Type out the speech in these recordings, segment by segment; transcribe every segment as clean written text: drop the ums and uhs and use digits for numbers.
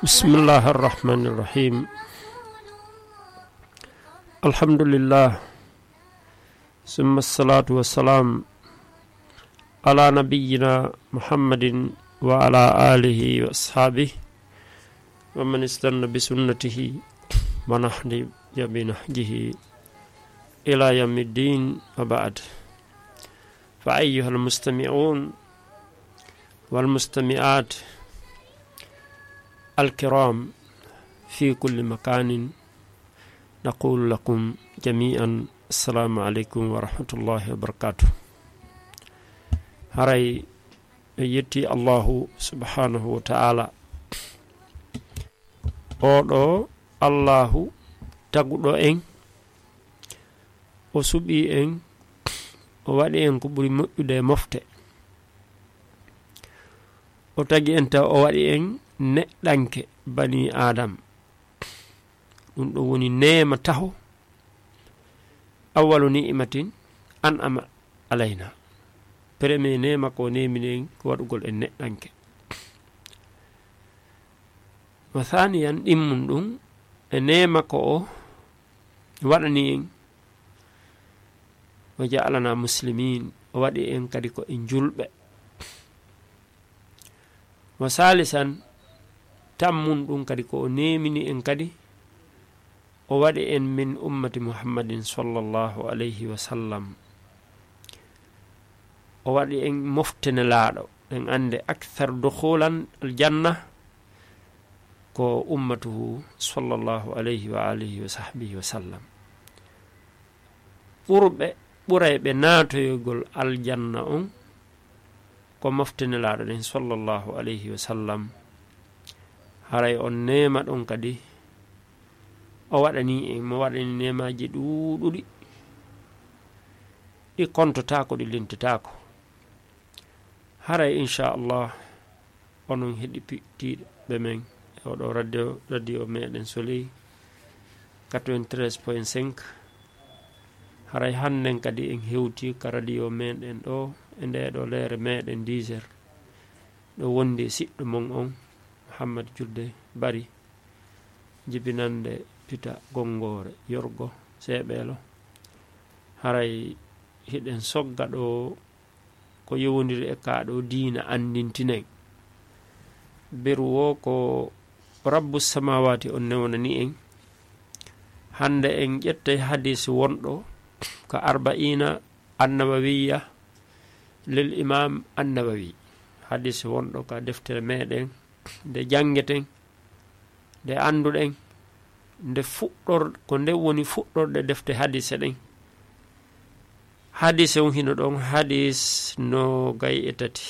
Bismillahi irrahmani irrahim. Alhamdulillah, summa assalatu wassalam ala nabiyyina Muhammadin wa ala alihi wa ashabihi wa man istanna bi sunnatihi wa nahdiya bi nahjihi ila yawmiddin wa ba'd. Fa ayyuhal mustami'un wal mustami'at الكرام في كل مكان نقول لكم جميعا السلام عليكم ورحمة الله وبركاته. هراي يتي الله سبحانه وتعالى oɗo allahu taguɗo en o suɓi en o waɗi en ko ɓuri moƴƴude mofte o tagi en taw o waɗi en neɗɗanke bani adam. ɗum ɗo woni nema taho awwalu ni'matin an ama alayna. premier nema ko neminen ko waɗugol en neɗɗanke. wa thaniyan ɗimmum ɗum e nema ko o waɗani en wa ja'alana muslimin, o waɗi en kadi ko en julɓe. wa salisan tammum ɗum kadi ko o nemini en kadi o waɗi en min ummati muhammadin sallallahu alayhi wa sallam. o waɗi en moftene laaɗo. en ande akthar dukhulan aljanna ko ummatuhu sallallahu alayhi wa alihi wa sahbihi wa sallam. ɓurayɓe naatoyogol aljanna on ko moftene laaɗo ɗen sallallahu alayhi wa sallam. haray on nema ɗon kadi o waɗani en, mo waɗani nemaji ɗuɗuɗi ɗi kontotako ɗi lintitako. haray inchallah onon heɗitiɓe men e oɗo radio meɗen Soleil 93.5. haray hannden kadi en hewti ka radio meɗen ɗo e ndeɗo leere meɗen 10 heures ɗo wondi siɗɗo mon on Muhammad Julde Bari, jibinande Pita Gongore Yorgo Seɓeelo. haray hiɗen sogga ɗo ko yowndiri e kaɗo diina andintinen. beru wo ko rabbu samawati on newnani en. hande en ƴettay hadis wonɗo ka arba'ina annawawiya lil imam annawawi. hadis wonɗo ka deftere meɗen nde jangeten, nde anduɗen, nde ko nde woni fuɗɗorde defte hadise ɗen. hadise on hino ɗon hadis no gay e tati.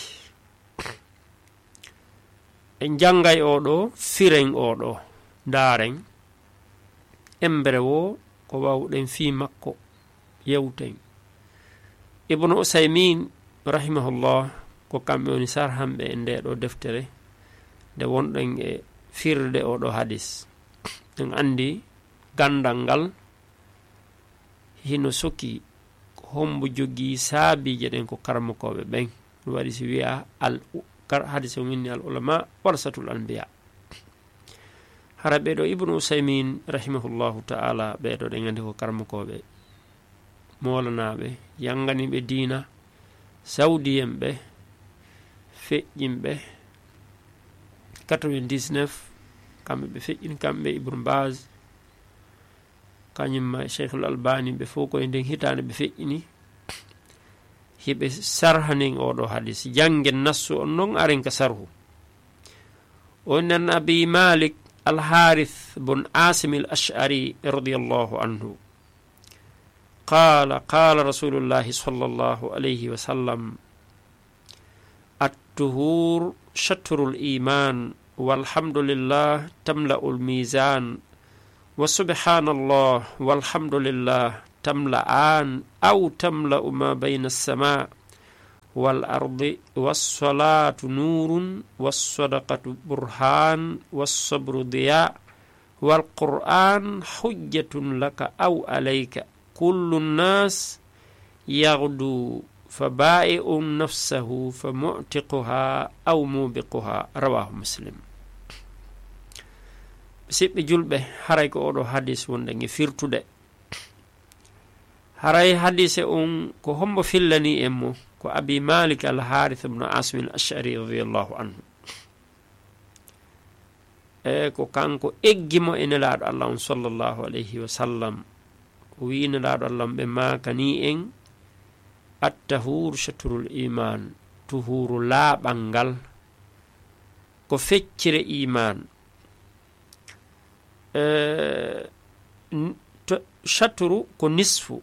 en jangay oɗo firen oɗo daren embere wo ko wawɗen fi makko yewten. ibnu usaymin rahimahullah ko kamɓe woni sarhamɓe e ndeɗo deftere nde wonɗen e firde oɗo hadis. en andi gandal ngal hino soki hombo jogii saabije ɗen ko karmakoɓe ɓen. ɗum waɗi si wiya hadis o winni al ulama warasatul anbiya. hara ɓeɗo ibnu usaymin rahimahullahu ta'ala ɓeɗo ɗen andi ko karmakoɓe molanaɓe yanganiɓe diina saudiyen ɓe feƴƴinɓe 99 kamɓe ɓe feƴƴini kamɓe Ibn Baz kañumma Cheikhul Albani ɓe fof koye nden hitande ɓe feƴƴini hiɓe sarhanin oɗo hadis. jangen nassu on noon aren ka sarhu. o nan abi Malik al-Harith bun Asim al-Ash'ari radiyallahu anhu qala rasulullahi sallallahu alayhi wa sallam at-tuhur shatrul iman walhamdulillah tamla'ul mizan wa subhanallah walhamdulillah tamla'an aw tamla'u ma bayna as-sama' wal ardi was-salatu nurun was-sadaqatu burhan was-sabru diya wal qur'an hujjatun laka aw alayka kullu an-nas yaghdu faba'i'un nafsahu famu'tiquha aw mubiquha. rawahu Muslim. siɓɓe julɓe haray ko oɗo hadis wonde nge firtude haray hadise on ko hombo fillani en mo ko abi malik al harith ibn asim al ash'ari radiyallahu anhu ko kanko eggimo e nelaɗo allah on sallllahu alayhi wa sallam o wi nelaɗo allah ɓe makani en attahur shatrul iman tuhuru laaɓal ngal ko feccire iman shatru ko nisfu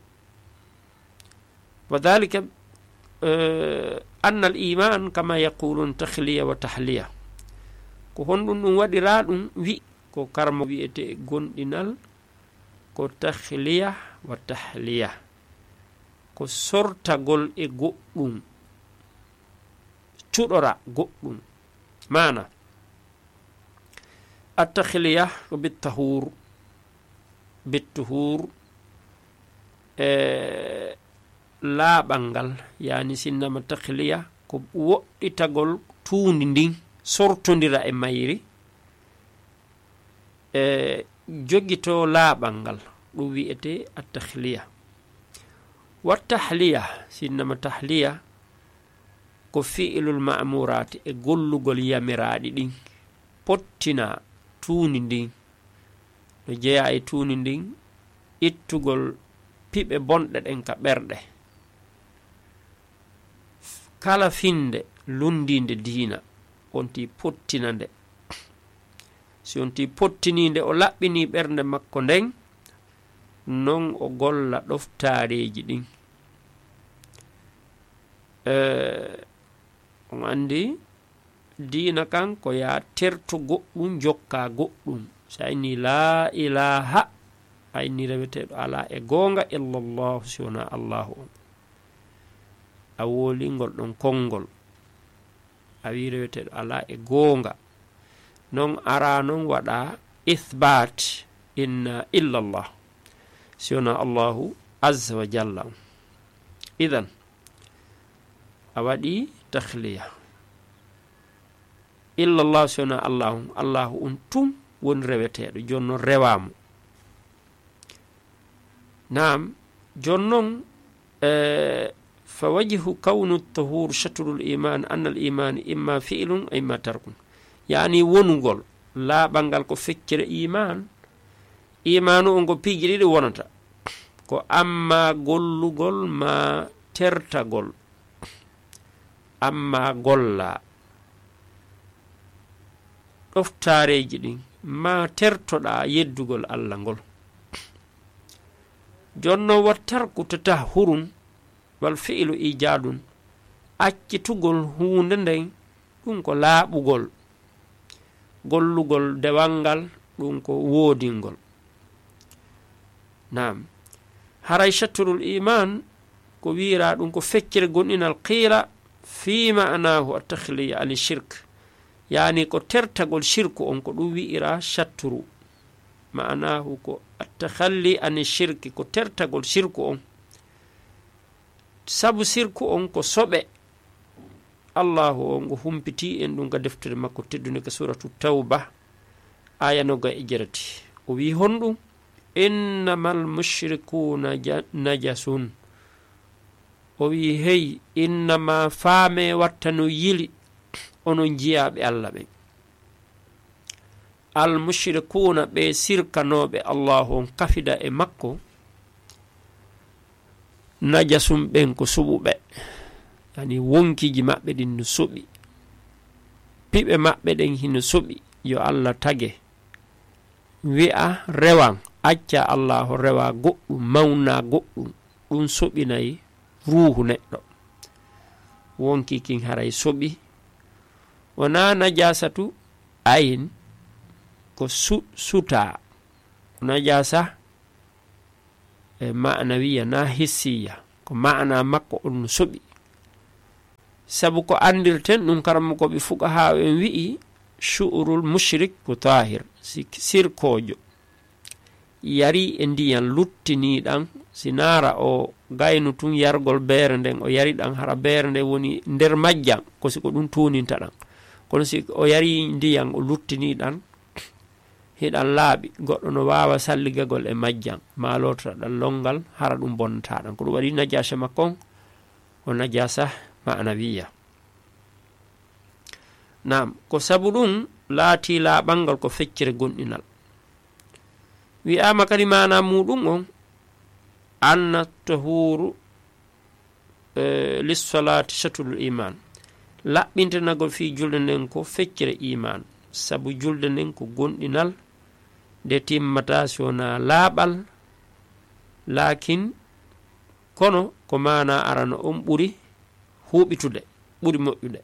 wa dhalika anna al iman kama yaqulun tahliya wa tahliya ko honɗum ɗum waɗira ɗum wi ko karma wiyete gonɗinal ko tahliya wa tahliya ko sortagol e goɗɗum cuɗora goɗɗum mana attahliya ko bittuhur laaɓal ngal yani sinnama tahliya ko woɗɗitagol tuundi ndin sortodira e mayri joguito laaɓal ngal ɗum wiyete attahliya wa tahliya sinnama tahliya ko fi'ilul ma'murati e gollugol yamiraɗi ɗin pottina tuundi ndin no jeeya e tuundi ndin ittugol piɓe bonɗe ɗen ka ɓerɗe kala finde lundinde diina onti pottina nde si onti pottininde o laɓɓini ɓernde makko nden non o golla ɗoftareji ɗin on andi diina kan ko ya terto goɗɗum jokka goɗɗum so ayni la ilaha ayni reweteɗo ala e gonga illallahu si wona allahu on a wolingol ɗon konngol a wi reweteɗo ala e gonga non ara non waɗa ithbat inna illallah si wona allahu azza wa jalla on idan a waɗi tahliya illallah si wona allahu on tum woni reweteɗo jonnon rewamo naam jonnon fa wajhu kawnu tahur shatrul iman anna al iman imma fi'lun imma tarkun yani wonugol laaɓal ngal ko feccere imanu on ko piiji ɗiɗi wonata ko amma gollugol ma tertagol amma golla ɗoftareji ɗin ma tertoɗa yeddugol allah ngol jonno wattarku tatahurun wal fi'lu ijadun accitugol hunde nden ɗum ko laaɓugol gollugol dewal ngal ɗum ko woodingol nam haray shatrul iman ko wira ɗum ko feccere gonɗinal qila fi ma'anahu at-takhliya an shirk yani ko tertagol shirku on ko ɗum wi'ira shatru ma'anahu ko at-takhalli an shirki ko tertagol shirku on sabu shirku on ko soɓe allahu on go humpiti en ɗum ga deftere makko teddunde ko suratu tawba aya 9 o wi honɗum innamal mushrikuna najasun o wi hey innama faame watta no yili onon jiyaɓe allah ɓe al mushrikuna ɓe sirkanoɓe allahu on kafida e makko najasum ɓen ko suɓuɓe yani wonkiji maɓɓe ɗin no suɓi piɓe maɓɓe ɗen hino suɓi yo allah tage wi'a rewan acca allahu rewa goɗɗum mawna goɗɗum ɗum suɓinayi ruhu neɗɗo wonki kin haray suɓi wona najasatu ayin ko suta najasa e ma'nawiya na hissiya ko ma'na makko on no suɓi sabu ko andirten ɗum karammo koɓe fuqaha en wi'i shu'urul mushrik ko tahir sirkojo yari e ndiyan luttiniɗan sinara o gaynu tun yargol beere nden o yari ɗan hara beere nde woni nder majjan ko siko ɗum tuninta ɗan kono si o yari ndiyan o luttiniɗan hiɗan laaɓi goɗɗo no wawa salligagol e majjan ma lotoɗan longal hara ɗum bonnataɗan ko ɗum waɗi najasa makko o najasa ma'nawiya. Nam ko sabu ɗum laati laaɓalngal ko feccere gonɗinal. Wi'ama kadi mana muɗum on anna tahuru lissolati shatul iman, laɓɓintenagol fi julde nden ko feccere iman, sabu julde nden ko gonɗinal nde timmata sona laaɓal, lakin kono ko mana arano on ɓuri huɓitude ɓuri moƴƴude.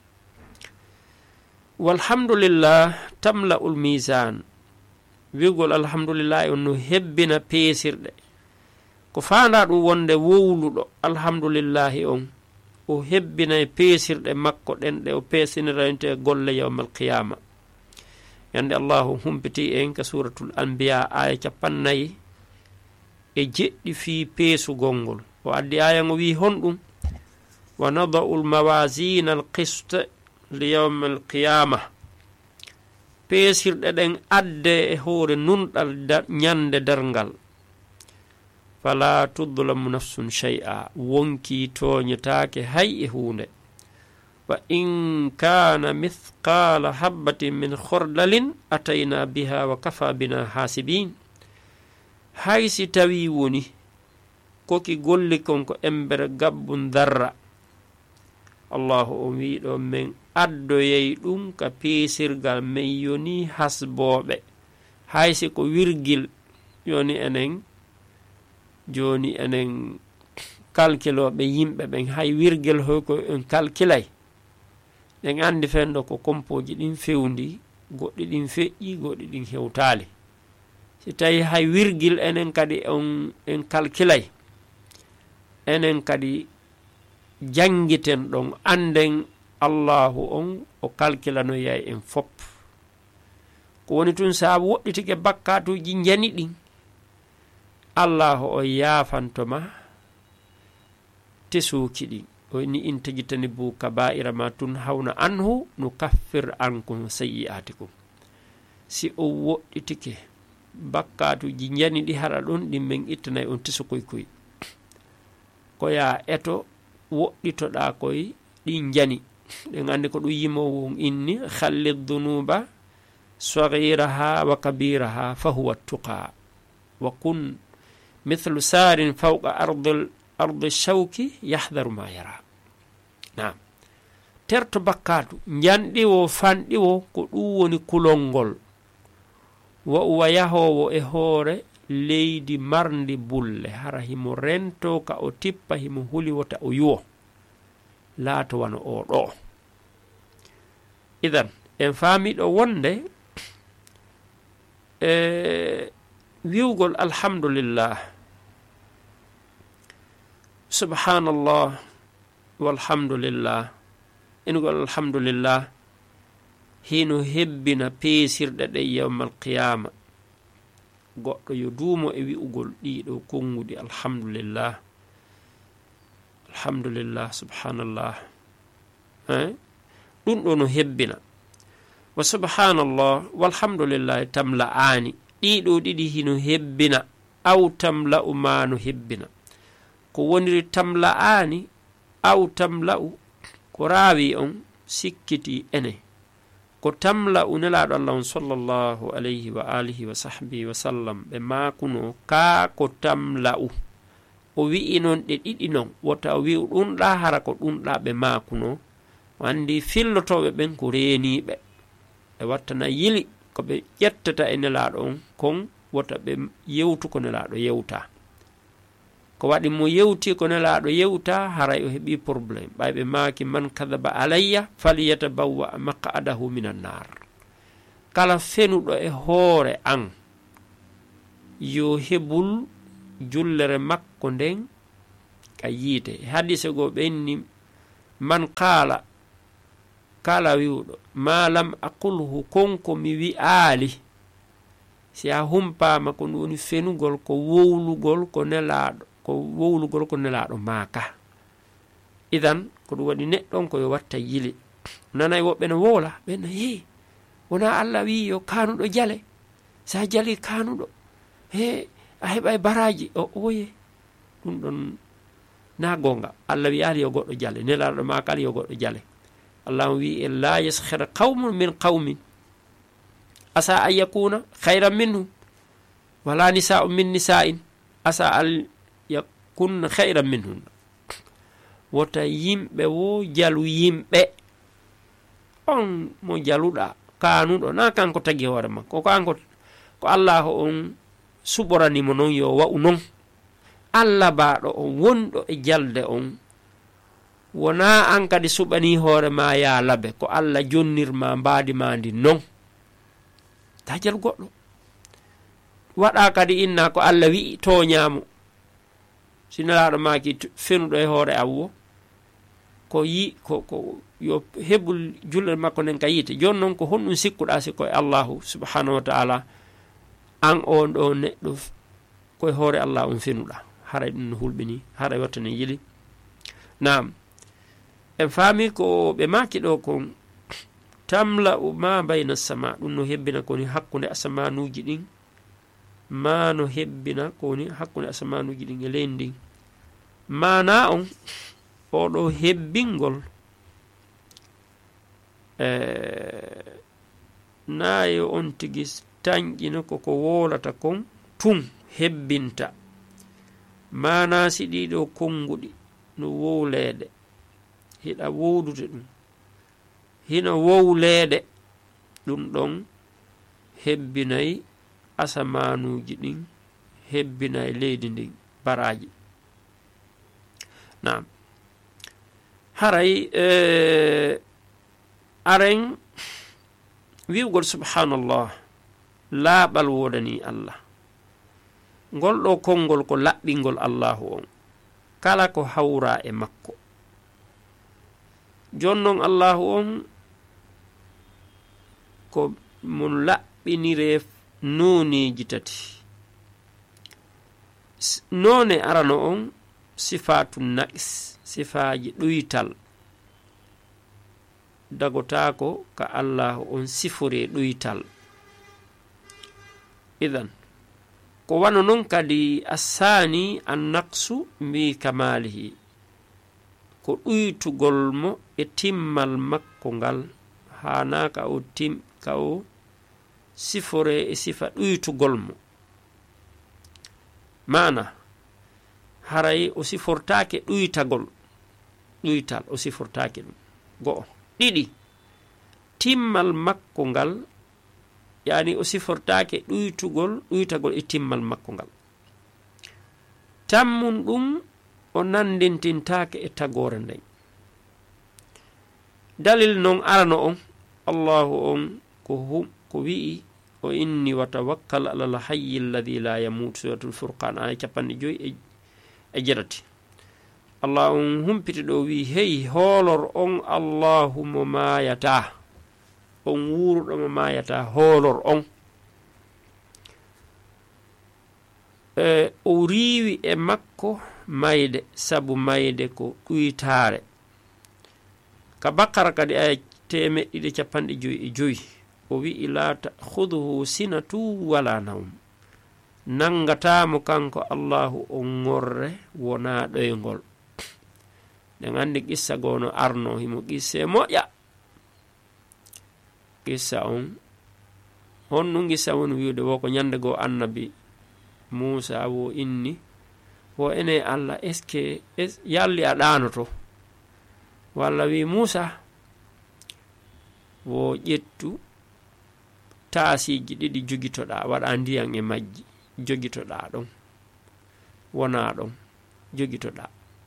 Walhamdulillah tamla'ul mizan, wi'gol alhamdulillah on no hebbina peesirɗe ko fanda ɗum wonde wowluɗo alhamdulillahi on o hebbina e peesirɗe makko ɗen ɗe o peesinirante golle yawmal qiyama. Yande Allahu humpiti en ka suratul anbiya aya 4 e jeɗɗi fi peesugol ngol. O addi aya ngo wi honɗum wa nada'u lmawasina alqist li yawmal qiyama, peesirɗe ɗen adde e hoore nunɗal ñande darngal, fala tudlamu nafsun shay'a, wonki toñetake hay e hunde. Wa in kana mithqala habbatin min khordalin atayna biha wa kafa bina hasibin, hay si tawi woni koki golli kon ko embere gabbun darra, Allahu o wiɗo men addoyey ɗum ka peesirgal men yoni hasboɓe, hay si ko wirgil yoni enen joni enen kalkiloɓe yimɓe ɓen, hay wirgel hoy ko en kalkilay ɗen andi fenɗo ko kompoji ɗin fewndi, goɗɗi ɗin feƴƴi goɗɗi ɗin hewtali. Si tawi hay wirgil enen kadi en kalkilay, enen kadi jangiten ɗon anden Allahu on o kalkilanoyay en fop. Ko woni tun sa woɗɗitike bakkatuji jani ɗin, Allahu o yafantoma tesuki ɗin. O ni in tajtanibu kaba'ira ma tunhawna anhu nukaffir ankum sayyi'atikum. Si o woɗɗitike bakkatuji jani ɗi hara ɗon ɗin men ittanay on tesu koy ko ya eto woɗɗitoɗa koy ɗin jani ɗen andi ko ɗum yimowo on inni khalli dhunuba saghiraha wa kabiraha fa huwa tuqa wa kun mithlu sarin fawqa ardi shawki yahdharu ma yara. Naam, terto bakkatu janɗiwo fanɗiwo ko ɗum woni kulolngol wa uwa yahowo e hoore leydi marndi bulle, hara himo rento ka o tippa himo huliwota o yuwo laato wano o ɗo. Idan en faamiɗo wonde wiwgol alhamdulillah, subhanallah walhamdulillah, enugol alhamdulillah hino hebbina peesirɗe ɗe yawmal qiyama. Goɗɗo yo duumo e wi'ugol ɗiɗo konngudi alhamdulillah, alhamdulillah, subhanallah, ɗum ɗo no hebbina. Wa subhanallah walhamdulillah tamla'ani, ɗiɗo ɗiɗi hino hebbina aw tamla'u ma no hebbina. Ko woniri tamla'ani aw tamla'u ko raawi on sikkiti ene. Ko tamla'u nelaɗo Allah on sallallahu alayhi wa alihi wa sahbihi wa sallam ɓe makuno ka ko tamla'u o wi'i non ɗe ɗiɗi non, wota o wi'u ɗumɗa hara ko ɗumɗa ɓe makuno. Andi fillotoɓe ɓen ko reeniɓe, ɓe wattana yili ko ɓe ƴettata e nelaɗo on kon wota ɓe yewtu ko nelaɗo yewta. Ko waɗi mo yewti ko nelaɗo yewta haray o heɓi probléme. Ɓayɓe maaki man kadaba alayya falyatabawwa maq'adahu minan nar. Kala fenuɗo e hoore an yo heɓul jullere makko nden ka yiite. Hadise go ɓenni man kala wiwɗo ma lam aqulhu konko mi wi'aali, si a humpama ko woni fenugol ko wowlugol ko nelaɗo maaka. Idan ko ɗum waɗi neɗɗon koyo watta yili. Nanay woɓɓe no wowla ɓenna wona Allah wi yo kanuɗo jale, sa jali kanuɗo he a heɓa baraji o oye ɗum ɗon na gonga. Allah wi ali yo goɗɗo jale, nelaɗo ma kala yo goɗɗo jale. Allah wi la yaskhira qawmun min qawmin asa an yakuna khayran minhum wala nisa'un min nisa'in asa an yakunna khayran minhum. Wota yimɓe wo jalu yimɓe, on mo jaluɗa kanuɗo na kanko tagi hoore makko, kanko ko Allah on suɓoranimo noon yo wa'u noon. Allah baɗo on wonɗo e jalde on, wona an kadi suɓani hoore ma ya labe, ko Allah jonnirma mbadi ma ndi noon. Ta jal goɗɗo waɗa kadi inna ko Allah wi'i toñamo. Sinelaɗo maki fenuɗo e hoore awwo ko yi ko yo heɓul julle makko nden ka yite. Joni noon ko honɗum sikkuɗa sikko e Allahu subhanahu wa ta'ala, an on ɗo neɗɗo koye hoore Allah on fenuɗa. haray ɗum no hulɓini, haray wattane yili. Naam, en faami ko ɓe maki ɗo kon tamla ma bayna sama, ɗum no hebbina koni hakkunde asamanuji ɗin, ma no hebbina koni hakkunde asamanuji ɗin e leydi ndin. Mana on oɗo hebbingol nayo on tigi tañƴina koko wolata kon tun hebbinta. Mana siɗiɗo konguɗi no wowleede, hiɗa wowdude ɗum, hina wowleede, ɗum ɗon hebbinayi asamanuji ɗin, hebbinayi leydi ndin baraji. Naam, haray aren wiwgol subhanallah laaɓal wodani Allah, ngol ɗo konngol ko laɓɓingol Allahu on, kala ko hawra e makko. Jonnon Allahu on ko mon laɓɓinire noneji tati. None arano on sifatu naqis, sifaji ɗoyital, dagotako ka Allahu on sifore ɗoyital. Idan ko wano non kadi asani annaqsu bi kamalihi, ko ɗuytugol mo e timmal makko ngal, hanaka o ka o sifore e sifa ɗuytugol mo. Mana haray o sifortake ɗuytagol, ɗuytal o sifortake ɗum. Go'o. Ɗiɗi, timmal makko ngal, yani o sifortake ɗuytagol e timmal makko ngal. Tammun ɗum o nandintintake e tagore nden. Dalil non arano on Allahu on ko wi'i o inni wa tawakkal ala al-hayy alladhi la yamut, suratul Furqan aya 5:7. Allah on humpiti ɗo wi hey hoolor on Allahu mo mayata, on wuruɗo mo mayata, hoolor on. O riiwi e makko mayde, sabu mayde ko ɗuytare. Ka Bakara kadi aya 155 o wi'i la ta'khudhuhu sinatu wala nawm, nangatamo kanko Allahu on ngorre wona ɗoygol. Den andi qissa gono arno himo qisse moƴƴa. Qissa on honɗum qissa woni wiwde wo ko ñande go annabi Musa wo inni wo ene Allah est ce que yalli a ɗanoto, walla wi Musa wo ƴettu taasiji ɗiɗi jogitoɗa, waɗa ndiyan e majji, jogitoɗa ɗon, wona ɗon jogitoɗa.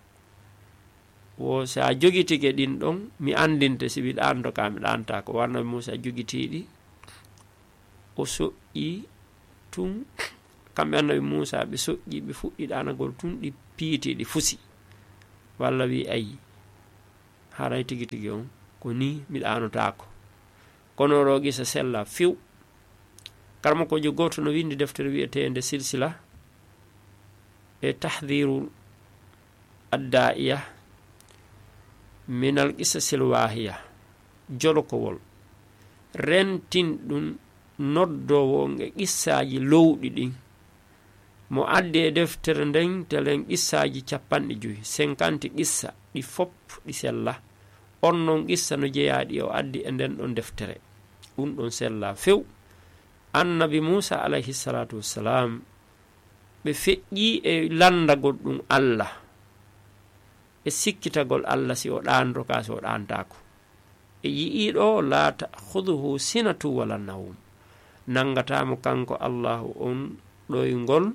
Wo sa jogitike ɗin ɗon mi andinte si wiɗa ando ka mi ɗanta ko. Warna Musa jogitiɗi o soƴƴi tun, kamɓe annabi Musa ɓe soƴƴi ɓe fuɗɗi ɗanagol tun ɗi piiti ɗi fusi. Walla wi ayi haray tigi tigi on ko ni mi ɗanotako. Kono ro gisa sella fiw. Karma ko goto no windi deftere wi'etende silsila e tahdhiru ad-da'iya min al-qisas al-wahiya, jolokowol rentin ɗum noddowo on e qissaji lowɗi ɗin mo addi e deftere nden telen qissaji 50 qissa ɗi fop ɗi sella on non qissa no jeeyaɗi o addi e nden ɗon deftere ɗum ɗon sella few. Annabi Musa alayhi salatu wassalam ɓe feƴƴi e landagol ɗum Allah e sikkitagol Allah si o ɗanto ka si o ɗantako e yi'iɗo la ta'khuduhu sinatu wala nawm, nangatamo kanko Allahu on ɗoygol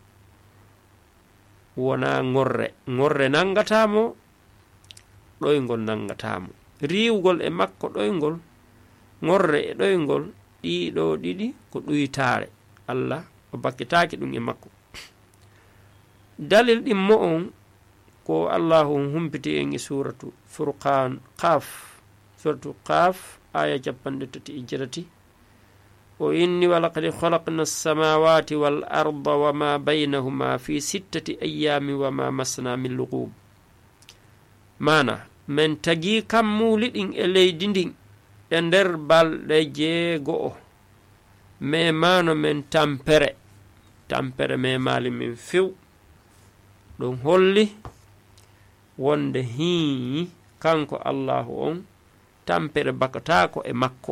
wona ngorre nangatamo, ɗoygol nangatamo, riwgol e makko ɗoygol, ngorre e ɗoygol ɗiɗo ɗiɗi ko ɗuytare. Allah o bakkitaki ɗum e makko. Dalil ɗimmo on ko Allahu humpiti en e suratu Furqan suratu Qaf aya 33 o inni walaqad khalaqna as-samawati wal arda wama baynahuma fi 6 ayyamin wama masna min lughub. Mana men tagi kammuli ɗin e leydi ndin e nder balɗe 6 memano men tampere memali min few. ɗum holli wonde hi kanko Allahu on tampere bakatako e makko.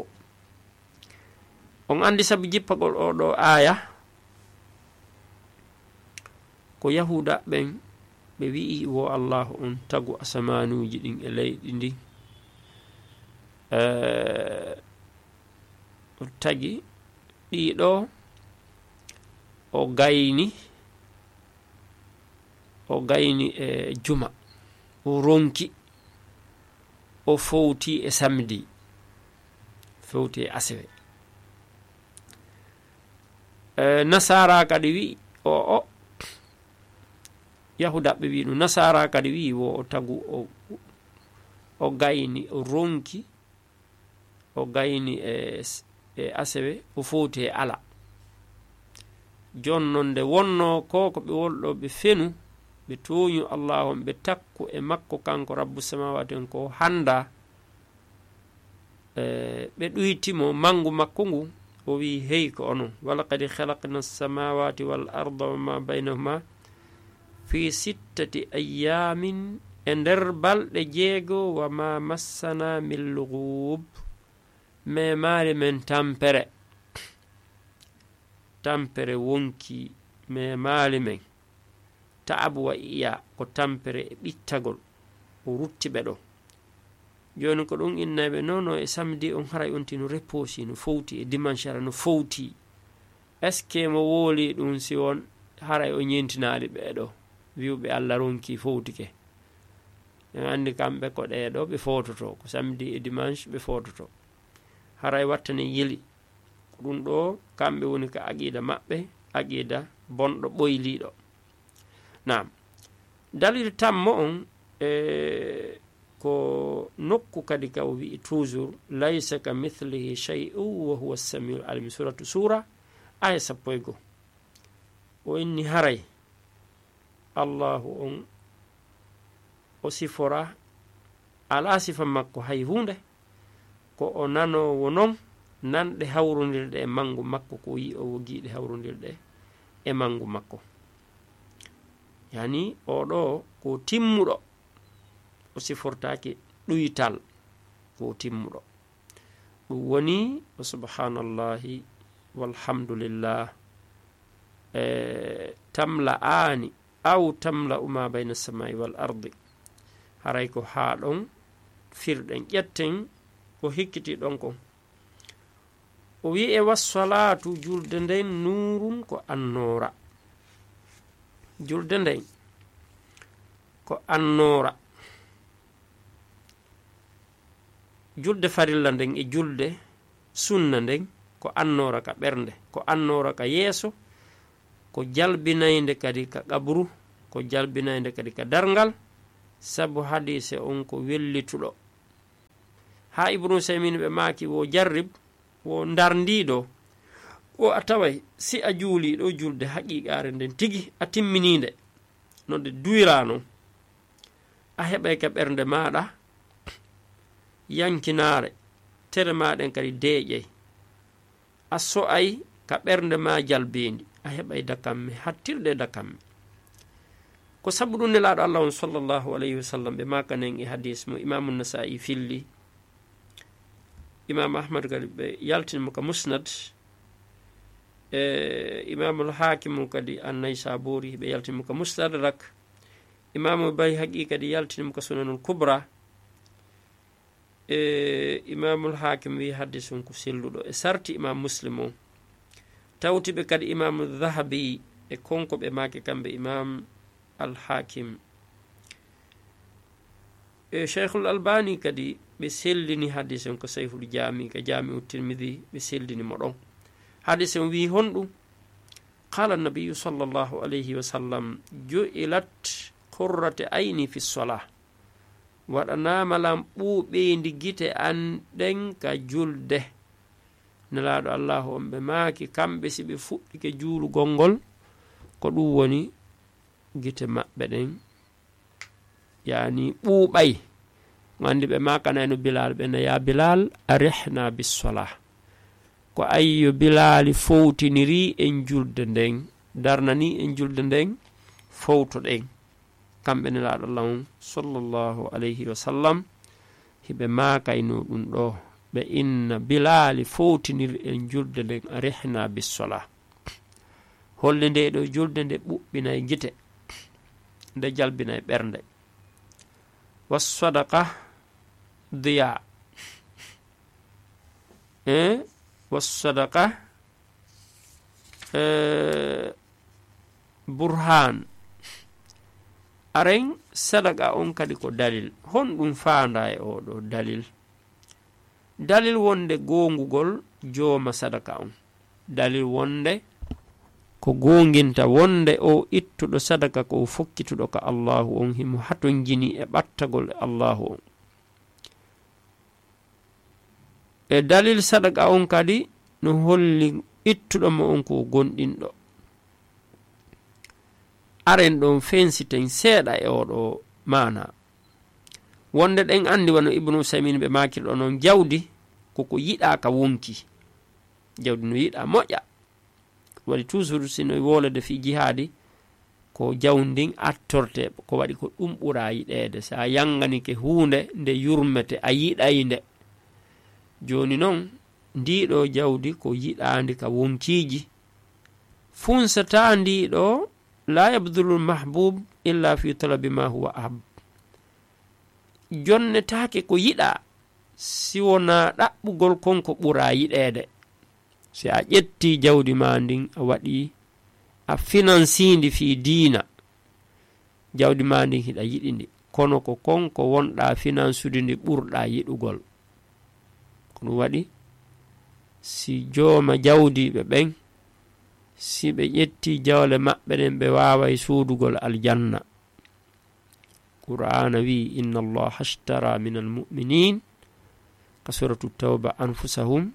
On andi sabu jippagol oɗo aya ko yahuda ɓen ɓe wi'i wo Allahu on tagu asamanuji ɗin e leydi ndi o tagi ɗiɗo o gayni e juma, o ronki, o fowti e samedi, fowti e asewe. Nasara kadi wi o yahudaɓe wi ɗum, nasara kadi wi wo o tagu o gayni, o ronki, o gayni e asewe, o fowti e ala. Jonnon nde wonno ko ɓe wolɗo ɓe fenu ɓe toñu Allah on ɓe takku e makko kanko rabbu samawati on ko handa ɓe ɗuytimo mangu makko ngu o wi hey ko onon walaqad khalaqna as-samawati wal arda wama baynahuma fi 6 ayyamin e nder balɗe 6 wama massana min lughub, memare men tampere wonki memali men. Ta'abu wa iya ko tampere e ɓittagol o rutti ɓe ɗo. Joni ko ɗum innaɓe nono e samedi on haray onti no reposi no fowti e dimanche no fowti. Est ce que mo woli ɗum si won haray o ñentinali ɓeɗo wiwɓe Allah ronki fowtike. En andi kamɓe ko ɗeɗo ɓe fototo ko samedi e dimanche ɓe fototo. Haray wattane yeli ko ɗum ɗo kamɓe woni ka aqida maɓɓe, aqida bonɗo ɓoyliɗo. Naam, dalil tammo on ko nokku kadi ka o wi'i toujours laysa ka mithlihi shay'un wa huwa as-sami'ul alim, suratu sura aya 11. o inni haray Allahu on o sifora ala sifa makko hay hunde ko o nanowo non nanɗe hawrodirɗe e mangu makko ko yi o wogiɗe hawrodirɗe e mangu makko. Yani oɗo ko timmuɗo, o sifortaki ɗuytal ko timmuɗo. ɗum woni o subhanallahi walhamdulillah tamla ani aw tamla uma bayna samai wal ardi. haray ko ha ɗon firɗen ƴetten ko hikkiti ɗon kon. o wi e wassalatu julde nden nurun ko annora. julde nden ko annora. julde farilla nden e julde sunna nden ko annora ka ɓernde, ko annora ka yeeso, ko jalbinayde kadi ka qabru, ko jalbinayde kadi ka darngal. sabu hadise on ko wellituɗo. ha Ibnu Usaymin ɓe maaki wo jarrib wo darndiɗo o a taway si a juuliɗo julde haqiqare nden tigi a timmininde no nde duyrano, a heɓay ka ɓernde maɗa yankinare, tere maɗen kadi deeƴey, a so'ay ka ɓernde ma jalbendi a heɓay dakamme hattirde dakamme ko sabu ɗum nelaɗo Allah on sallllahu alayhi wa sallam ɓe makanen e hadis mo imamu nasa'i filli imam ahmad kadi ɓe yaltinimo ka musnad imamul hakimu kadi annay sabori ɓe yaltinimo ka mustadrak imamu bayhaqi kadi yaltinimo ka sunanul kubra imamul hakim wi haddis on ko selluɗo e sarti imam muslim o tawtiɓe kadi imamu dhahabi e konko ɓe make kamɓe imam alhakim e cheikhul albani kadi ɓe sellini hadis on ko sayhul jami ka jami u tirmidi ɓe sellinimo ɗon hadis on wi honɗum qala nabiyu sallllahu alayhi wa sallam ju'ilat qurrate ayni fi solah waɗanamalam ɓuuɓeyndi gite an ɗen ka julde nelaɗo allahu on ɓe maaki kamɓe si ɓe fuɗɗike juulugol ngol ko ɗum woni gite maɓɓe ɗen yani ɓuuɓay gandi ɓe makanayno bilal ɓe naya bilal arihna bisolah ko ayyo bilali fowtiniri en julde nden darnani en julde nden fowto ɗen kamɓe nelaɗo allah on sallllahu alayhi wa sallam hiɓe makayno ɗum ɗo ɓe inna bilali fowtiniri en julde nden arihna bisolah holle nde ɗo julde nde ɓuɓɓinay gite nde jalbinay ɓernde wassadaka diya wassadaka burhan aren sadaka on kadi ko dalil honɗum fanda e oɗo dalil wonde gongugol jooma sadaka on dalil wonde ko gonginta wonde o ittuɗo sadaka ko o fokkituɗo ka allahu on himo haton jini e ɓattagol e allahu on e dalil sadaka on kadi no holli ittuɗomo on ko gonɗinɗo aren ɗon fensiten seeɗa e oɗo mana wonde ɗen andi wano ibnu usaymin ɓe makirɗo noon jawdi koko yiɗa ka wonki jawdi no yiɗa moƴƴa waɗi toujours sino wolede fi jihaadi ko jawndin attorte ko waɗi ko ɗum ɓura yiɗede sa yanganike hunde nde yurmete a yiɗay nde joni noon ndiɗo jawdi ko yiɗandi ka wonkiji funsata ndiɗo la yabdulu lmahbub illa fi talabi ma huwa ahab jonnetake ko yiɗa si wona ɗaɓɓugol konko ɓura yiɗede si a ƴetti jawdi ma ndin a waɗi a finansindi fi diina jawdi ma ndin hiɗa yiɗi ndi kono ko konko wonɗa finansude ndi ɓurɗa yiɗugol ko ɗum waɗi si jooma jawdiɓe ɓen si ɓe ƴetti jawle maɓɓe ɗen ɓe waway suudugol aljanna qur'ana wi inna allaha ashtara min almuminin ka suratu tawba anfusahum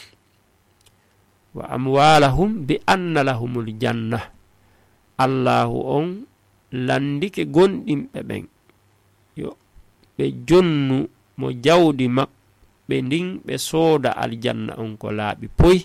wa amwalahum bi anna lahumul janna allahu on landike gonɗinɓe ɓen yo ɓe jonnu mo jawdi maɓɓe ndin ɓe sooda aljanna on ko laaɓi poy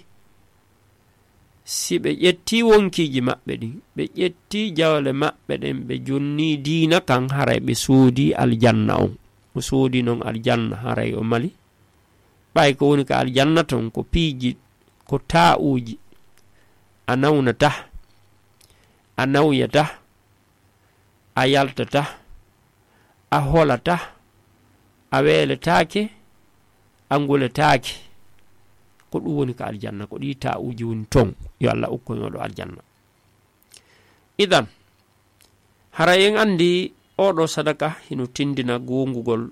si ɓe ƴetti wonkiji maɓɓe ɗin ɓe ƴetti jawle maɓɓe ɗen ɓe jonni diina kan haray ɓe soodi aljanna on o soodi noon aljanna haray o mali ɓay ko woni ka aljanna ton ko piiji ko ta'uji a nawnata a nawyata a yaltata a holata a weeletake a nguletake ko ɗum woni ka aljanna ko ɗi ta'uji woni ton yo Allah ukkoyoɗo aljanna idan hara en andi oɗo sadaka hino tindina gongugol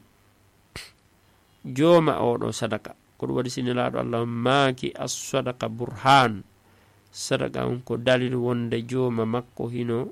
jooma oɗo sadaka ko ɗum waɗi sinelaɗo Allah maaki as-sadaka burhan sadaka on ko dalil wonde jooma makko hino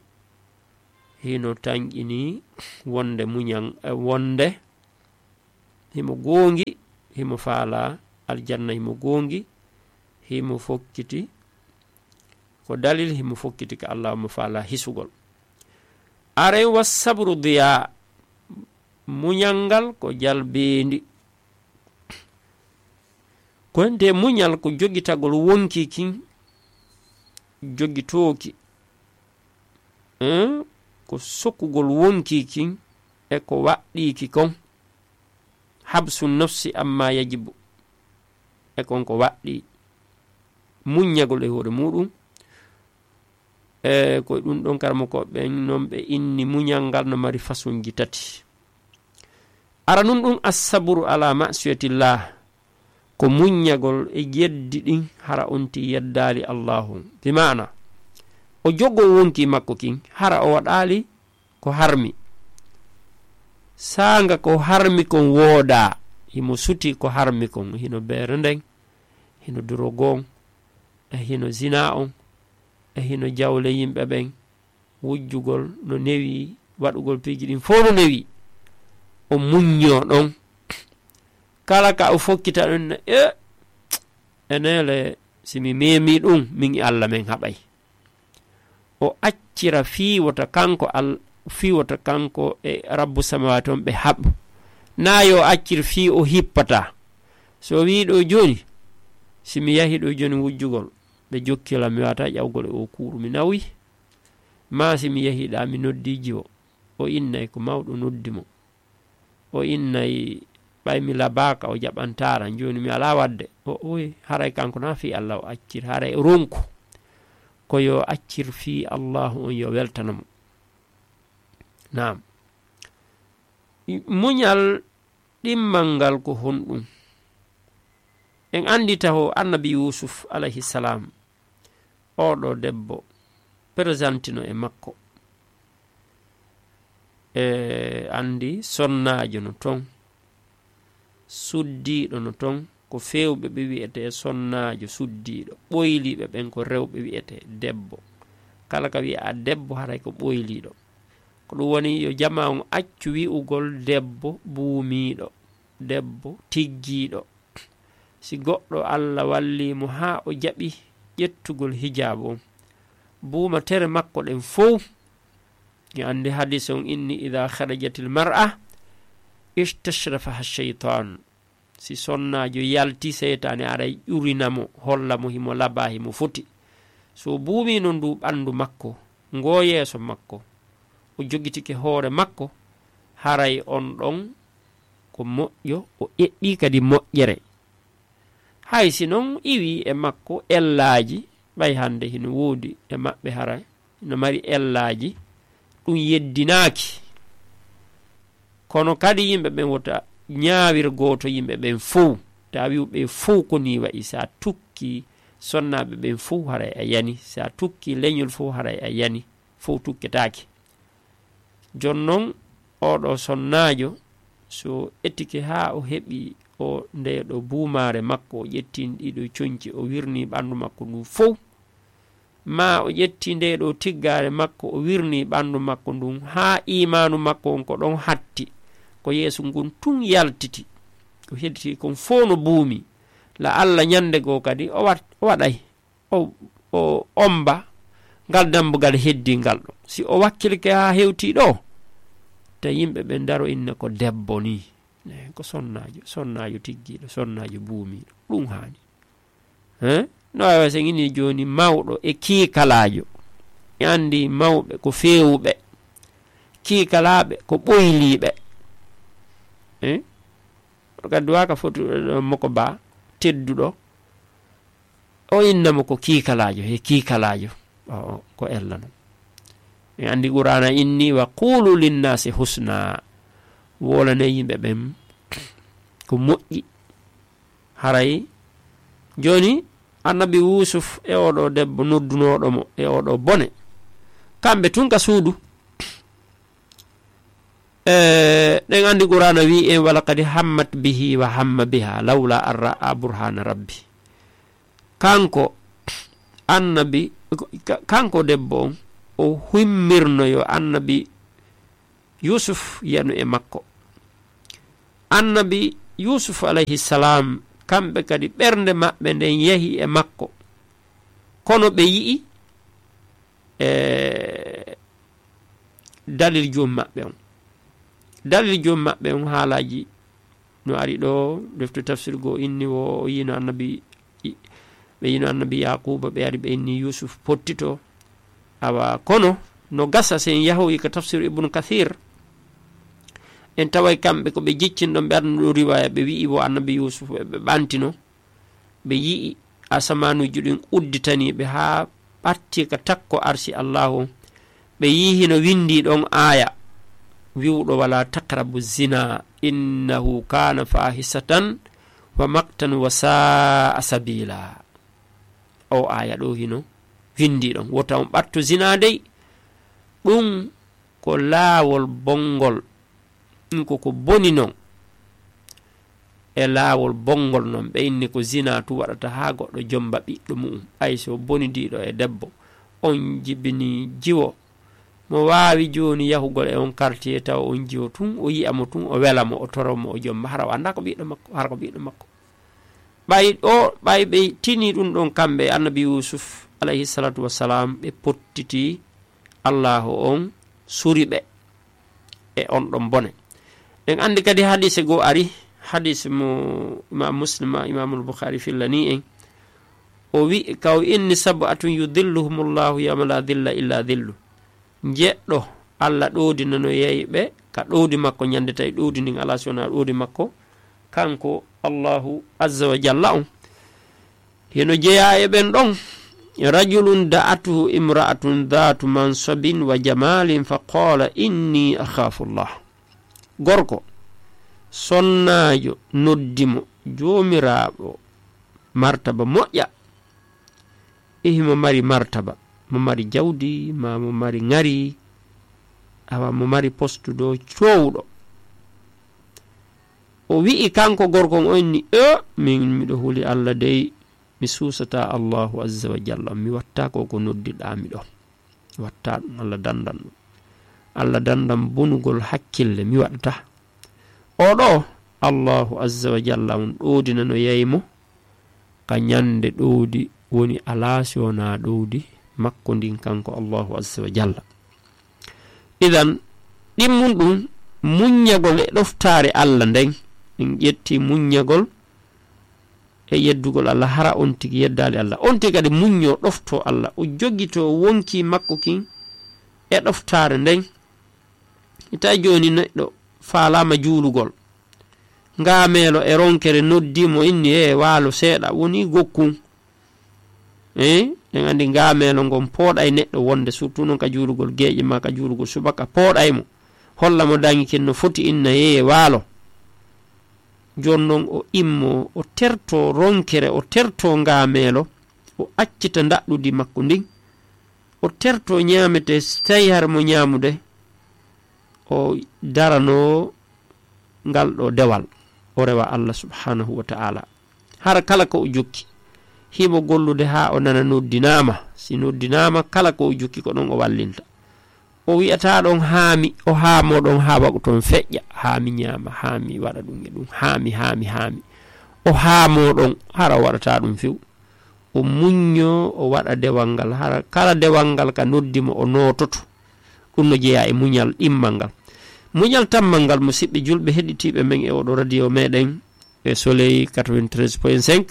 tanƴini wonde muñan wonde himo gongi himo faala aljanna himo gongi himo fokkiti ko dalil himo fokkiti ka Allah mo faala hisugol are wasabru diya muñangal ko jalbendi ko nde muñal ko jogitagol wonki kin jogitooki ko sokkugol wonki kin e ko waɗɗiki kon habsu nafsi amma yajibu e kon ko waɗɗi muññagol e hoore muɗum ko ɗum ɗon karamo ko ɓen non ɓe inni muñal ngal no mari façon ji tati. Ara nun ɗum assabru ala masiyatillah ko muññagol e jeddi ɗin hara onti yeddali allahu, bi mana o jogo wonki makko kin hara o waɗali ko harmi, sanga ko harmi kon wooda himo suti ko harmi kon, hino beere nden, hino durogon, e hino zina on, e hino jawle yimɓe ɓen, wujjugol no newi, waɗugol piiji ɗin fo no newi, o muñño ɗon kala ka o fokkita ɗon enele simi memi ɗum min e Allah men haɓay, o accira fiwota kanko e rabbu samawati on ɓe haɓ, na yo accir fi o hippata. So wi ɗo joni simi yahi ɗo joni wujjugol ɓe jokkila mi wata ƴawgol e o kuuru mi nawi, ma simi yahiɗa mi noddiji o innay ko mawɗo noddi mo, o innay ɓay mi labaka o jaɓantara, joni mi ala wadde oy haray kanko na fi Allah o accir, haray ronku ko yo accir fi Allahu on yo weltanamo. Naam, muñal ɗimmal ngal ko honɗum en andi taho annabi Yusuf alayhi salam, oɗo debbo présentino e makko andi sonnajo no ton, suddiɗo no ton, ko fewɓe ɓe wi'ete sonnajo suddiɗo, ɓoyliɓe ɓen ko rewɓe wi'ete debbo, kala ka wi'a debbo haray ko ɓoyliɗo. Ko ɗum woni yo jama on accu wi'ugol debbo buumiɗo, debbo tiggiɗo. Si goɗɗo Allah wallimo ha o jaɓi ƴettugol hijab on, buuma tere makko ɗen fof, yo andi hadis on inni idha kharajatil mar'a istashrafaha shaytan, si sonnajo yalti seytane aray ƴurinamo hollamo himo laba himo foti. So buumino ndu ɓandu makko ngo yeeso makko, o jogitike hoore makko, haray on ɗon ko moƴƴo, o eɓɓi kadi moƴƴere. hay si noon iwi e makko ellaji ɓay hande hino woodi e maɓɓe haray no mari ellaji, ɗum yeddinaki, kono kadi yimɓe ɓen wota ñaawir goto yimɓe ɓen fof, ta wiɓe fof ko ni wayi, sa tukki sonnaɓe ɓen fof haray a yani, sa tukki leñol fof haray a yani, fof tukketaki. Jonnon oɗo sonnajo so ettike ha o heɓi o ndeɗo buumare makko, o ƴettini ɗiɗo coñci o wirni ɓandu makko ndu fof, ma o ƴetti ndeɗo tiggare makko o wirni ɓandu makko ndun ha imanu makko on ko ɗon hatti, ko yeeso ngun tun yaltiti, ko hedditi kon fof no buumi. La Allah ñande goo kadi o waɗay o omba ngal dambugal heddingal ɗo, si o wakkilke ha hewti ɗo ta yimɓe ɓe daro inne ko debbo ni, ko sonnajo tiggiɗo, sonnajo buumiɗo, ɗum hani no wawa sen ini joni mawɗo e kiikalajo, e andi mawɓe ko fewuɓe, kiikalaɓe ko ɓoyliɓe, kadi waka foti moko ba tedduɗo o innamo ko kiikalajo, he kiikalajo ko ellano. e andi qur'ana inni wa qulu linnasi husna, wolane yimɓe ɓen ko moƴƴi. haray joni annabi Yusuf e oɗo debbo noddunoɗo mo e oɗo bone, kamɓe tun ka suudu, ɗen andi qur'ana wi en wala kadi hammat bihi wa hamma biha lawla an ra'a burhana rabbi. Kanko annabi, kanko debbo on o himmirno yo annabi Yusuf yanu e makko. Annabi Yusuf alayhi salam kamɓe kadi ɓernde maɓɓe nden yehi e makko, kono ɓe yi'i dalil joom maɓɓe on, dalil joom maɓɓe on haalaji no ari ɗo defte tafsir go inni o yino annabi ɓe yino annabi yaquba ɓe ari ɓe inni yusuf pottito awa kono no gasa sen yahoyi ka tafsir ibnu kathir en taway kamɓe ko ɓe jiccinɗon ɓe arno ɗo riwaya ɓe wi'i wo annabi yusuf ɓe ɓantino ɓe yii asamanuji ɗin udditaniɓe ha ɓatti ka takko arsi allahu ɓe yihi no windi ɗon aya wiwɗo wala taqrabu zina innahu kana fahisatan wa maktan wa sa'a sabila o aya ɗo hino windi ɗon wota on ɓatto zina dey ɗum ko laawol bongol ɗum koko boni non e laawol bongol non ɓe inni ko zina tu waɗata ha goɗɗo jomba ɓiɗɗo muɗum ay so bonidiɗo e debbo on jibini jiwo mo wawi joni yahugol e on quartier taw on jiwo tun o yiyamo tun o welamo o toromo o jomba hara o anda ko ɓiɗɗo makko hara ko ɓiɗɗo makko ɓay ɓe tini ɗum ɗon kamɓe annabi yusuf alayhi salatu wassalam ɓe pottiti allahu on suriɓe e on ɗon bone en andi kadi hadise go ari hadise mo imam muslim imamul bukhari fillani en o wi kaw inni sab'atun yudhilluhumullahu yawma la dhilla illa dhillu jeɗɗo allah ɗoodina no yeyɓe ka ɗoodi makko ñande tawi ɗoodi ndin ala sona ɗoodi makko kanko allahu azza wa jalla on heno jeeya e ɓen ɗon rajulun da'atuhu imra'atun dhatu mansabin wa jamalin fa qala inni akhafullah gorko sonnajo noddimo jomiraɓo martaba moƴƴa ihimo mari martaba mo mari jawdi ma mo mari ngari awa mo mari postu do cowɗo o wi'i kanko gorkon o inni min miɗo huli allah dey mi susata allahu azza wa jalla mi watta ko noddiɗami ɗo watta ɗum allah dandan bonugol hakkille mi waɗata oɗo allahu azza wa jalla on ɗoodina no yeymo ka ñande ɗowdi woni ala sona ɗowdi makko ndin kanko allahu azza wa jalla idan ɗimmum ɗum muññagol e ɗoftare allah nden en ƴetti muññagol e yeddugol allah hara on tigi yeddali allah on tigi kadi muñño ɗofto allah o jogito wonki makko kin e ɗoftare nden ita joni neɗɗo faalama juulugol ngaamelo e ronkere noddimo inni e waalo seeɗa woni gokkum en andi ngaamelo ngon pooɗay neɗɗo wonde surtout noon ka juulugol geeƴe ma ka juulugol subaka pooɗaymo holla mo dañi ken no foti inna yeye waalo jon noon o immo o terto ronkere o terto ngaamelo o accita ndaɗɗudi makko ndin o terto ñaamete tawi har mo ñaamude o darano ngal ɗo dewal o rewa allah subhanahu wa ta'ala har kala ko o jokki himo gollude ha o nana noddinama si noddinama kala ko o jokki ko ɗon o wallinta o wi'ata ɗon haami o haamo ɗon ha waɗu toon feƴƴa haami ñaama haami waɗa ɗum e ɗum haami o haamo ɗon hara o waɗata ɗum few o muñño o waɗa dewal ngal hara kala dewal ngal ka noddimo o nototo ɗum no jeeya e muñal ɗimmal ngal muñal tammal ngal musidɓe julɓe heɗitiɓe men e oɗo radio meɗen e soleil 93.5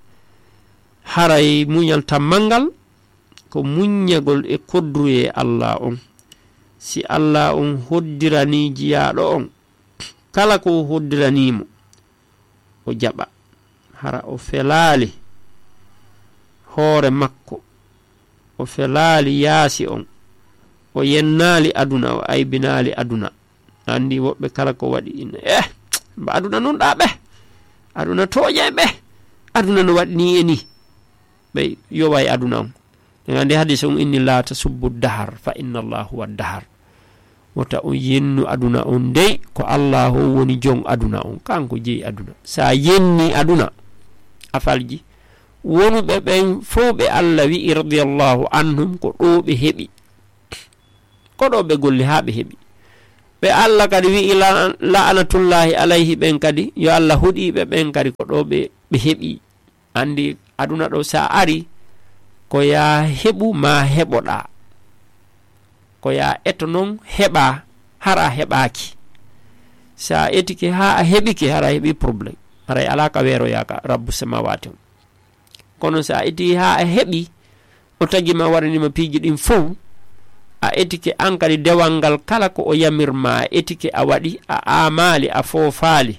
haray muñal tammal ngal ko muññagol e kodduye allah on si allah on hoddirani jiyaɗo on kala ko hoddiranimo o jaɓa hara o felali hoore makko o felali yaasi on o yennali aduna o aybinali aduna andi woɓɓe kala ko waɗi ina mba aduna non ɗa ɓe aduna toƴa ɓe aduna no waɗi ni e ni ɓe yowa e aduna on en andi hadise on inni la tasubbu dahar fa inna allah huwa dahar wota on yennu aduna on dey ko allah o woni jon aduna on kanko jeeyi aduna sa yenni aduna a falji wonuɓe ɓen fof ɓe allah wi'i radiyallahu anhum ko ɗo ɓe heɓi ko ɗo ɓe golli ha ɓe heɓi ɓe allah kadi wi'i la'anatullahi alayhi ɓen kadi yo allah huɗiɓe ɓen kadi ko ɗo ɓe heɓi andi aduna ɗo sa ari ko ya heɓu ma heɓoɗa ko ya eto noon heɓa hara heɓaki sa etike ha a heɓike hara heɓi probléme aray alaka weeroyaka rabbu samawati on kono sa eti ha a heɓi o tagima waɗanima piiji ɗin fof a etike an kadi dewal ngal kala ko o yamirma etike a waɗi a amali a foofali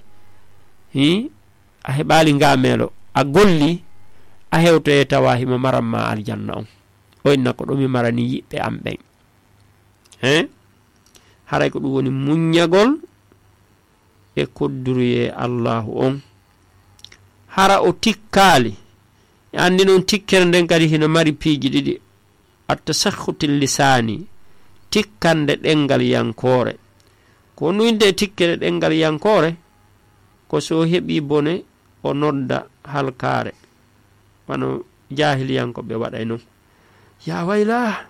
a heɓali ngamelo a golli a hewtoye tawa himo maranma aljanna on o inna ko ɗumi marani yiɓɓe am ɓen haray ko ɗum woni muññagol e kodduruye allahu on hara o tikkali e andi noon tikkere nden kadi hino mari piiji ɗiɗi attasakhuti lisani tikkande ɗengal yankore ko nuyde tikkere ɗengal yankore ko so heɓi bone o nodda halkare wano jahiliyankoɓe waɗay noon ya wayla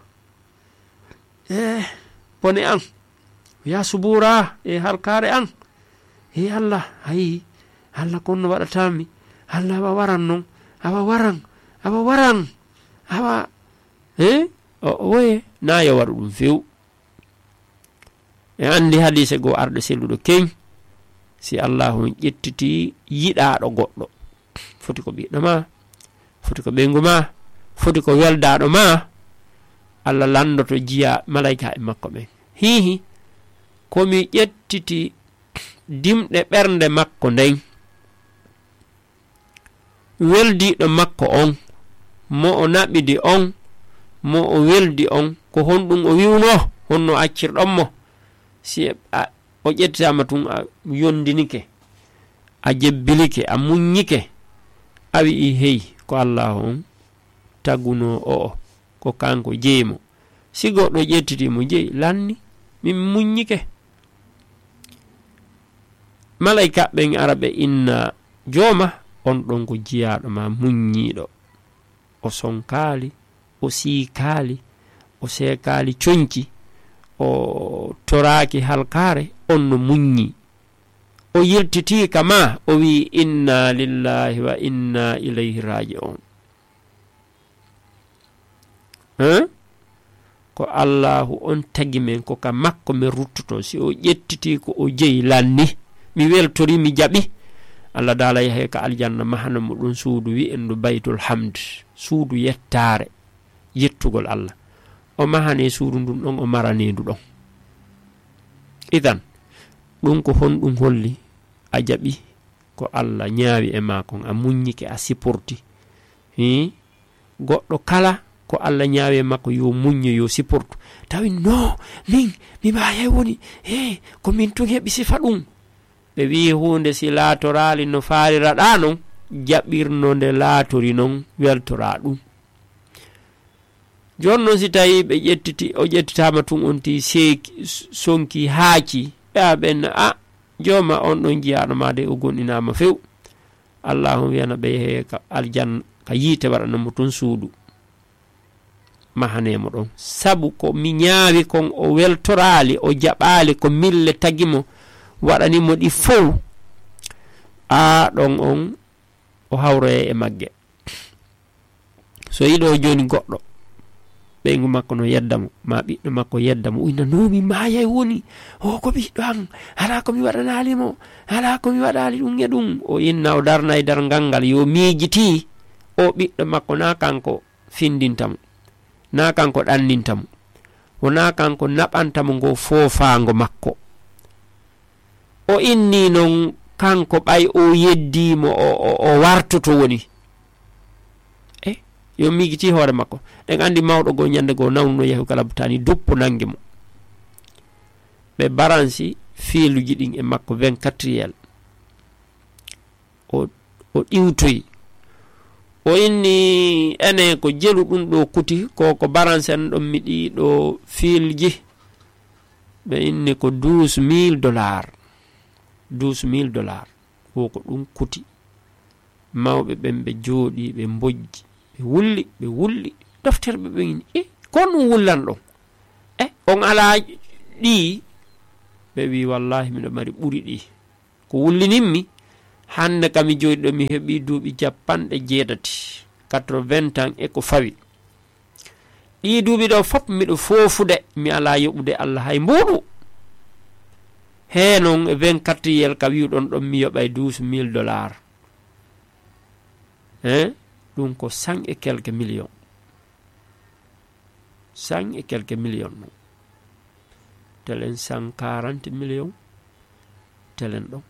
bone an ya subura halkare an Allah ayi Allah konno waɗatami Allah awa waran noon awa waran awa oye na yo waɗu ɗum few e andi hadise go arɗo selluɗo keñ si allahu ƴettiti yiɗaɗo goɗɗo foti ko ɓiɗɗo ma foti ko ɓeygu ma foti ko weldaɗo ma Allah landoto jiya malaika e makko ɓen hihi komi ƴettiti dimɗe ɓernde makko nden weldiɗo makko on mo o naɓidi on mo o weldi on ko honɗum o wiwno honno accirɗonmo si o ƴettitama tun a yondinike a jebbilike a muññike a wi'i hey ko Allah on taguno o ko kanko jeeymo si goɗɗo ƴettitimo jeeyi lanni min muññike malaika ɓen araɓe inna jooma on ɗon ko jiyaɗo ma muññiɗo o sonkali o siikali o seekali coñci o toraki halkare on no muññi o yiltiti kama o wi inna lillahi wa inna ilayhi raji'un ko allahu on tagi men ko ka makko min ruttoto si o ƴettiti ko o jeyi lanni mi weltori mi jaɓi Allah daala yahe ka aljanna mahana mo ɗum suudu wi'endu baytul hamd suudu yettare yettugol Allah o mahane suudu ndun ɗon o maranedu ɗon idan ɗum ko honɗum holli a jaɓi ko Allah ñaawi e ma kon a muññike a siporti goɗɗo kala ko Allah ñaawi e makko yo muñño yo siportu tawi no min mi mbayay woni ko min tun heɓi sifa ɗum ɓe wi hunde si laatorali no faariraɗa non jaɓirno nde laatori non weltora ɗum joni noon si tawi ɓe ƴettiti o ƴettitama tun on ti sonki haaci ɓe ɓenna a jooma on ɗon jiyaɗo ma de o gonɗinama few allahu wiyana ɓe yehe ka aljanna ka yiite waɗanamo tun suudu mahanemo ɗon sabu ko mi ñaawi kon o weltorali o jaɓali ko mille tagimo waɗanimo ɗi fow a ɗon on o hawroye e magge so yiɗo joni goɗɗo ɓeygu makko no yeddamo ma ɓiɗɗo makko yeddamo uyna nomi mayay woni o ko ɓiɗɗo an ala komi waɗanalimo ala komi waɗali ɗum e ɗum o inna o darna e dargal ngal yo miijiti o ɓiɗɗo makko na kanko findintamo na kanko ɗannintamo wona kanko naɓantamo ngo foofago makko o inni noon kanko ɓay o yeddimo o wartoto woni yo miijiti hoore makko ɗen andi mawɗo go ñande go nawnuno yahu kala butani duppo nangue mo ɓe baransi fiiluji ɗin e makko 24 o ɗiwtoyi o inni ene ko jelu ɗum ɗo kuti ko baransen ɗon mi ɗi ɗo fiilji ɓe inni ko $12,000 $12,000 ko ɗum kuti mawɓe ɓen ɓe jooɗi ɓe mbojji ɓe wulli deftere ɓe ɓeni kon ɗum wullan ɗon on ala ɗi ɓe wi wallahi miɗo mari ɓuri ɗi ko wullininmi hande kami jooɗi ɗo mi heɓi duuɓi 80 ans e ko fawi ɗi duuɓi ɗo fof miɗo foofude mi ala yoɓude Allah hay mbuɗu he non e 24 yel ka wi'udon don mi yoɓay $12,000 ɗum ko 100 et quelques millions 100 et quelques millions non telen 140 millions telen ɗon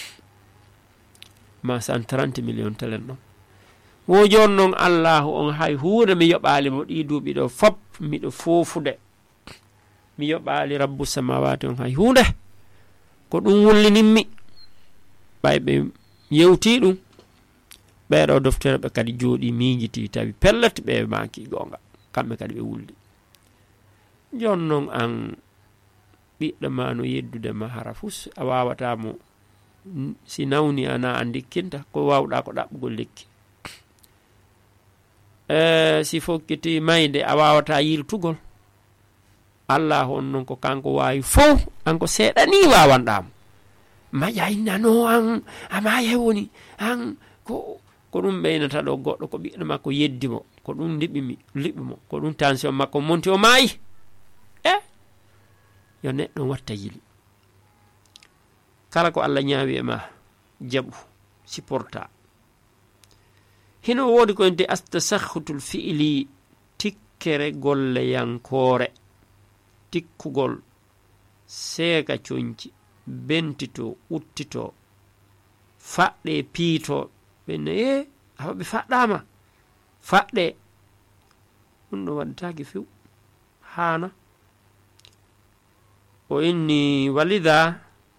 ma 130 millions telen ɗon wo jon noon allahu on hay huunde mi yoɓali mo ɗi duuɓi ɗo fop miɗo fofude mi yoɓali rabbu samawati on hay huunde ko ɗum wullininmi ɓay ɓe yewti ɗum ɓeɗo doftere ɓe kadi jooɗi miijiti tawi pellete ɓe maki gonga kamɓe kadi ɓe wulli jon noon an ɓiɗɗo ma no yeddude ma hara fus a wawatamo si nawni ana a dikkinta ko wawɗa ko ɗaɓɓugol lekki si fokkiti mayde a wawata yiltugol allah on noon ko kanko wawi fof an ko seeɗani wawanɗamo maƴaynano an amaye woni an ko ɗum ɓeynata ɗo goɗɗo ko ɓiɗɗo makko yeddimo ko ɗum liɓimo ko ɗum tension makko monti o maayi yo neɗɗo watta yili kala ko allah ñaawi e ma jaɓu supporta hino woodi ko ente astasakhutul fi'li tikkere golleyankore tikkugol seeka coñci bentito uttito faɗɗe piito ɓenne awa ɓe faɗɗama faɗɗe ɗum ɗo waɗataki few hana o inni walida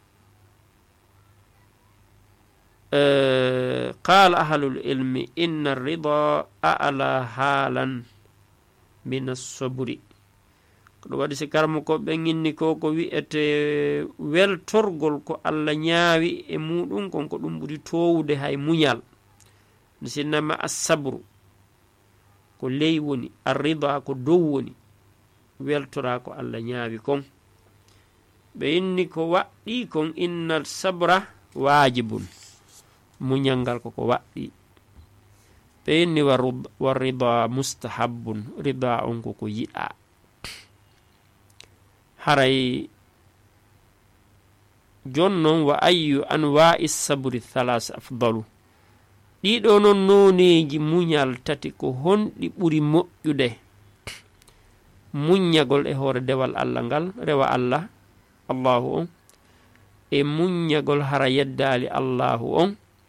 qala ahlul ilmi inna arrida a'la halan min as-sabri ko ɗum waɗi si karmo ko ɓe inni ko wi'ete weltorgol ko allah ñaawi e muɗum konko ɗum ɓuri towude hay muñal nde sinnama as-sabru ko ley woni arrida ko dow woni weltora ko allah ñaawi kon ɓe inni ko waɗɗi kon inna sabra wajibun muñal ngal koko waɗɗi ɓe inni wa rida mustahabbun rida on koko yiɗa haray jonnon wa ayyu anwa'i sabri thalas afdalu ɗiɗo non noneji muñal tati ko honɗi ɓuri moƴƴude muññagol e hoore dewal allah ngal rewa allah allahu on e muññagol hara yeddali allahu on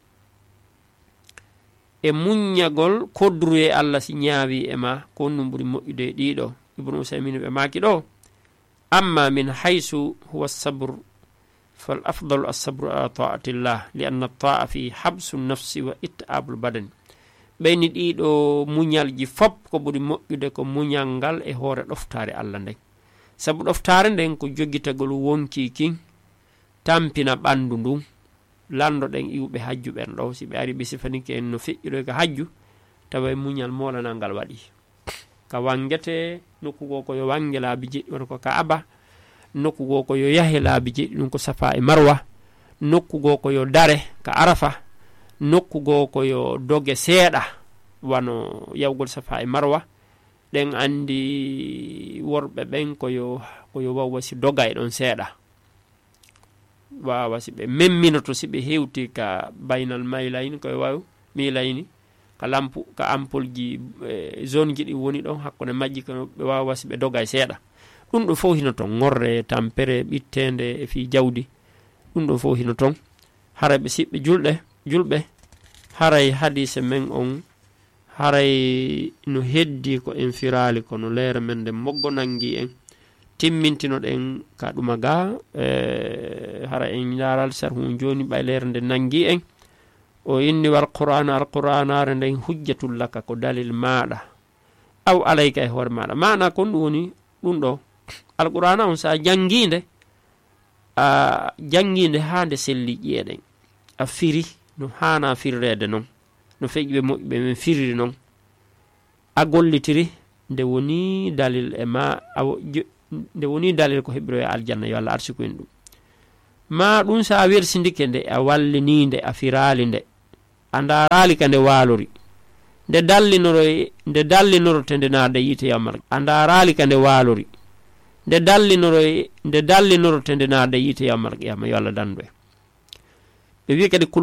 e muññagol kodru e allah si ñaawi e ma ko ɗum ɓuri moƴƴude ɗiɗo ibnu usaymin ɓe maki ɗo amma min haysu huwa sabr fal afdalu as-sabru ala ta'atillah li anna at-ta'a fi habsu nafsi wa it'abul badani ɓeyni ɗiɗo muñalji fop ko ɓuri moƴƴude ko muñal ngal e hoore ɗoftare allah nden sabu ɗoftare nden ko joggitagol wonki kin tampina ɓandu ndun landoɗen iwɓe hajju ɓen ɗo si ɓe ari ɓe sifanike en no feƴƴiroy ko hajju tawa muñal molanal ngal waɗi ka wangete nokkugo ko yo wange laabi jeɗɗi won ko kaaba nokkugo ko yo yahe laabi jeɗɗi ɗum ko safa e marwa nokkugo ko yo dare ka arafa nokkugo ko yo doge seeɗa wano yawgol safa e marwa ɗen andi worɓe ɓen koyo wawa si doga e ɗon seeɗa wawa si ɓe memminoto si ɓe hewti ka baynal maylayni koye waw milayni ka ampol ji zone ji ɗi woni ɗon hakkude majji ko ɓe wawa si ɓe doga e seeɗa ɗum ɗo fof hino ton ngorre tampere ɓittende e fi jawdi ɗum ɗo fof hino ton haray ɓe siɓɓe julɓe haray hadise men on haray no heddi ko en firali kono leere men nde moggo nangi en timmintino ɗen ka ɗuma ga hara en yaral sarhu joni ɓay leere nde nangi en o inni wal alqur'anare nden hujjatul laka ko dalil maɗa aw alayka e hoore maɗa mana kon ɗum woni ɗum ɗo alqur'ana on sa jangguinde ha nde selli ƴeeɗen a firi no hana firrede noon no feƴƴiɓe moƴƴiɓe men firiri noon a gollitiri nde woni dalil e ma nde woni dalil ko heɓiro e aljanna yo Allah arsiku en ɗum ma ɗum sa wersindike nde a wallininde a firali nde a darali ka nde walori nde dallinorote nde naada yite yamal a darali ka nde walori nde dallinoro tende naade yite yamal qiyama yo Allah dandu en ɓe wi kadi